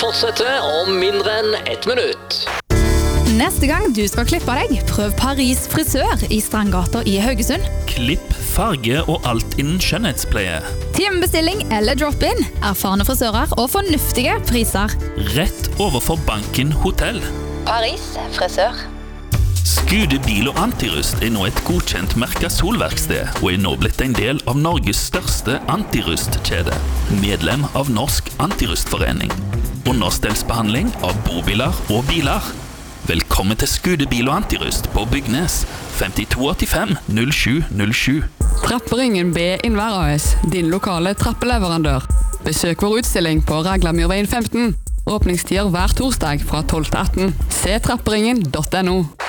Fortsetter om mindre enn 1 minutt. Neste gang du skal klippe deg, prøv Paris frisør i Strandgata i Haugesund. Klipp, farge og alt innen skjønnhetspleie. Timebestilling eller drop-in, erfarne frisører og fornuftige priser. Rett overfor Banken Hotell. Paris frisør. Skude bil og antirust er nå et godkjent merket solverksted og er nå blitt en del av Norges største antirustkjede. Medlem av Norsk Antirustforening. Understellsbehandling av bobiler og biler. Velkommen til Skude bil og antirust på Bygnes, 5285 0707. Trapperingen B Innvær AS, din lokale trappeleverandør. Besøk vår utstilling på Raglamyrveien 15. Åpningstider hver torsdag fra 12 til 18. Se trapperingen.no.